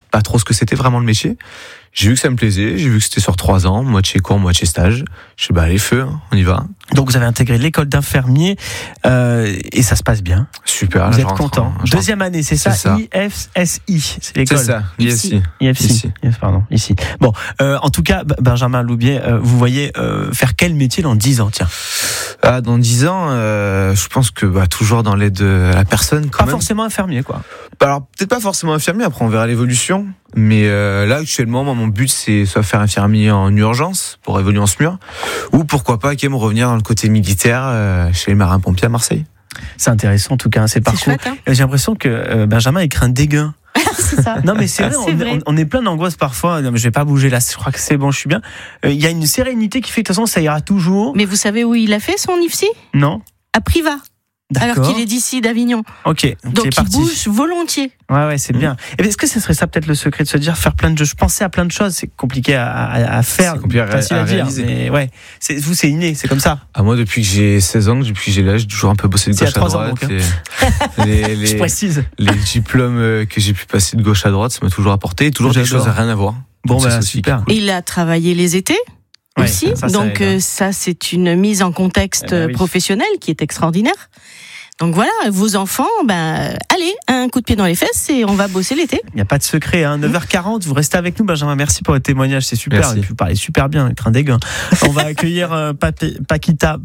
pas trop ce que c'était vraiment le métier. J'ai vu que ça me plaisait, j'ai vu que c'était sur 3 ans, moitié cours, moitié stage. Je suis allez, feu, on y va. Donc vous avez intégré l'école d'infirmier et ça se passe bien. Super. Vous êtes content. Deuxième année, c'est ça. IFSI, c'est l'école. C'est ça. IFSI. Pardon. Ici. Bon, en tout cas, Benjamin Loubier, vous voyez faire quel métier dans 10 ans, tiens? Dans 10 ans, je pense que toujours dans l'aide à la personne. Quand pas même. Forcément infirmier, quoi. Alors peut-être pas forcément infirmier. Après, on verra l'évolution. Mais là, actuellement, moi, mon but, c'est soit faire infirmier en urgence pour évoluer en SMUR, ou pourquoi pas, quand même revenir dans le côté militaire chez les marins-pompiers à Marseille. C'est intéressant, en tout cas, ces parcours. Chouette, hein. J'ai l'impression que Benjamin écrit un déguin. C'est ça. Non, mais c'est vrai, on est plein d'angoisse parfois. Non, mais je vais pas bouger là, je crois que c'est bon, je suis bien. Il y a une sérénité qui fait que de toute façon, ça ira toujours. Mais vous savez où il a fait son IFSI? Non. À Privas. D'accord. Alors qu'il est d'ici, d'Avignon. Ok. Donc il bouge volontiers. Ouais, c'est bien. Et est-ce que ce serait ça peut-être le secret de se dire faire plein de jeux? Je pensais à plein de choses, c'est compliqué à faire, c'est compliqué facile à dire, mais ouais, c'est inné, c'est comme ça. Moi, depuis que j'ai 16 ans, depuis que j'ai l'âge, j'ai toujours un peu bossé de gauche à droite. Ans, donc, je précise. Les diplômes que j'ai pu passer de gauche à droite, ça m'a toujours apporté, toujours des choses à rien à voir. Bon, super. Cool. Il a travaillé les étés aussi, donc ça c'est une mise en contexte professionnel qui est extraordinaire. Donc voilà, vos enfants, allez, un coup de pied dans les fesses et on va bosser l'été. Il n'y a pas de secret, 9h40, vous restez avec nous, Benjamin, merci pour votre témoignage, c'est super. Merci. Et puis vous parlez super bien, être un déguin. On va accueillir Paquita,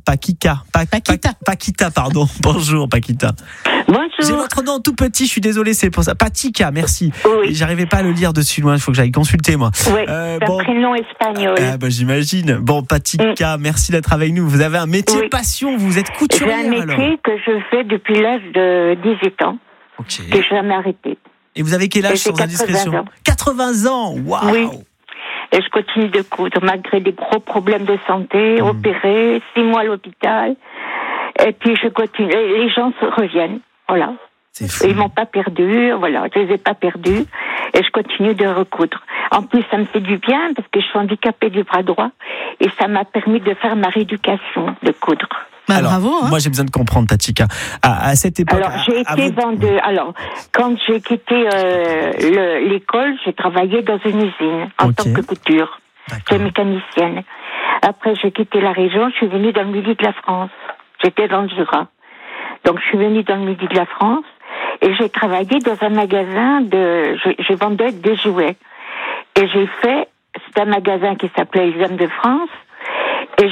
pardon. Bonjour Paquita. Bonjour. J'ai votre nom tout petit, je suis désolé, c'est pour ça. Patika, merci. Oui. J'arrivais pas à le lire dessus loin, il faut que j'aille consulter moi. Oui, c'est un prénom espagnol. J'imagine. Bon, Patika, merci d'être avec nous. Vous avez un métier passion, vous êtes couturière. J'ai un métier que je fais depuis l'âge de 18 ans. Ok. Que je n'ai jamais arrêté. Et vous avez quel âge sans indiscrétion? 80 ans, waouh. Oui. Et je continue de coudre malgré des gros problèmes de santé, opéré, 6 mois à l'hôpital. Et puis je continue. Et les gens reviennent. Voilà. C'est fou. Ils m'ont pas perdu, voilà, je les ai pas perdus, et je continue de recoudre. En plus, ça me fait du bien parce que je suis handicapée du bras droit, et ça m'a permis de faire ma rééducation de coudre. Alors, bravo. Hein. Moi, j'ai besoin de comprendre, Patika. À cette époque. Alors, j'ai été vendeuse. Alors, quand j'ai quitté l'école, j'ai travaillé dans une usine en tant que couture. J'étais mécanicienne. Après, j'ai quitté la région, je suis venue dans le midi de la France. J'étais dans le Jura. Donc, je suis venue dans le midi de la France et j'ai travaillé dans un magasin je vendais des jouets. Et c'est un magasin qui s'appelait Les Hommes de France. Et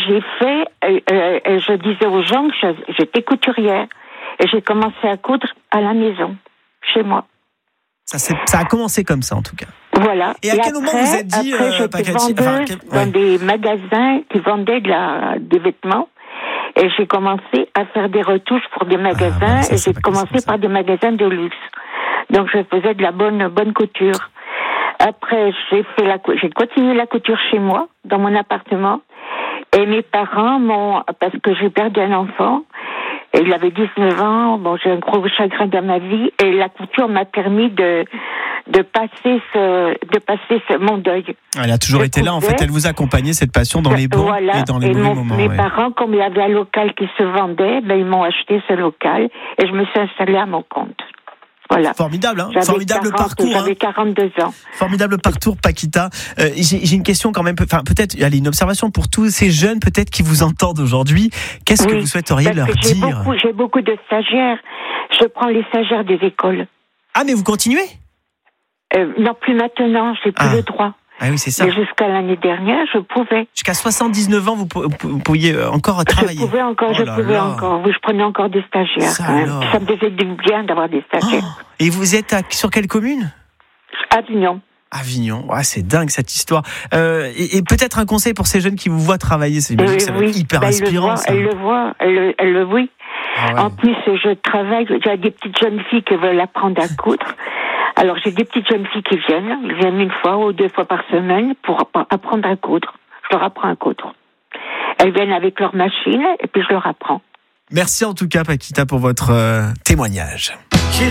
je disais aux gens que j'étais couturière. Et j'ai commencé à coudre à la maison, chez moi. Ça a commencé comme ça, en tout cas. Voilà. Et à quel moment vous êtes dit, j'étais vendeuse dans des magasins qui vendaient des vêtements. Et j'ai commencé à faire des retouches pour des magasins. Et j'ai commencé par des magasins de luxe. Donc, je faisais de la bonne couture. Après, j'ai continué la couture chez moi, dans mon appartement. Et mes parents parce que j'ai perdu un enfant, et il avait 19 ans, j'ai un gros chagrin dans ma vie, et la couture m'a permis de passer mon deuil. Elle a toujours été là, en fait, elle vous accompagnait, cette passion, dans les bons et dans les mauvais moments. Mes parents, comme il y avait un local qui se vendait, ils m'ont acheté ce local, et je me suis installée à mon compte. Voilà. Formidable, formidable parcours. J'avais 42 ans. Formidable parcours, Paquita. J'ai une question quand même, peut-être, une observation pour tous ces jeunes, peut-être, qui vous entendent aujourd'hui. Qu'est-ce que vous souhaiteriez leur dire? J'ai beaucoup de stagiaires. Je prends les stagiaires des écoles. Ah, mais vous continuez? Non, plus maintenant, j'ai plus le droit. Ah oui, c'est ça. Mais jusqu'à l'année dernière, je pouvais. Jusqu'à 79 ans, vous pouviez encore travailler. Je pouvais encore. Oui, je prenais encore des stagiaires. Ça me faisait du bien d'avoir des stagiaires. Et vous êtes sur quelle commune? Avignon. Avignon, c'est dingue cette histoire. Et peut-être un conseil pour ces jeunes qui vous voient travailler, ça va être hyper inspirant. Elle le voit. En plus, je travaille, j'ai des petites jeunes filles qui veulent apprendre à coudre. Alors, j'ai des petites jeunes filles qui viennent. Ils viennent 1 fois ou 2 fois par semaine pour apprendre à coudre. Je leur apprends à coudre. Elles viennent avec leur machine et puis je leur apprends. Merci en tout cas, Paquita, pour votre témoignage.